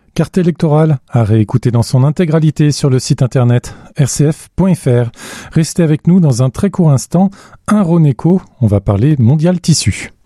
Carte électorale à réécouter dans son intégralité sur le site internet rcf.fr. Restez avec nous dans un très court instant. Un Roneco, on va parler mondial tissu.